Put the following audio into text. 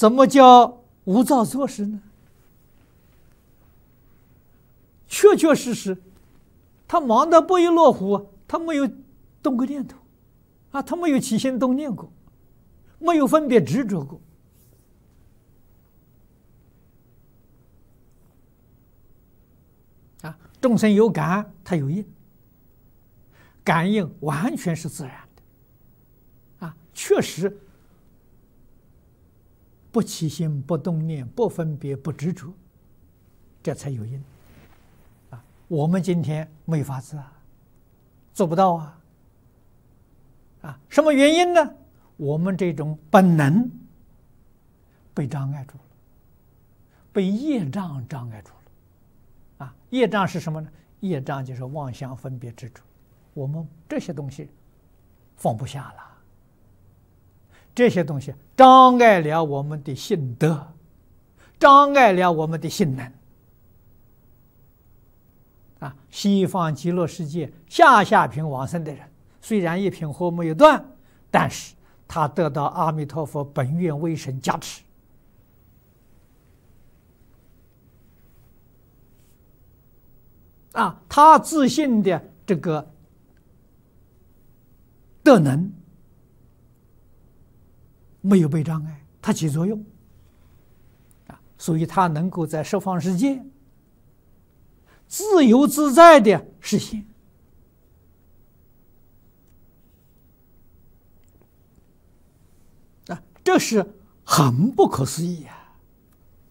怎么叫无造作事呢？确确实实，他忙得不亦乐乎，他没有动过念头，他没有起心动念过，没有分别执着过。众生有感，他有应，感应完全是自然的，确实不起心、不动念、不分别、不执着，这才有因。我们今天没法子做不到什么原因呢？我们这种本能被障碍住了，被业障障碍住了。业障是什么呢？业障就是妄想、分别、执着，我们这些东西放不下了，这些东西障碍了我们的性德，障碍了我们的性能。西方极乐世界下品往生的人，虽然一品火没有断，但是他得到阿弥陀佛本愿威神加持。他自信的这个德能没有被障碍，它起作用所以他能够在十方世界自由自在的实现这是很不可思议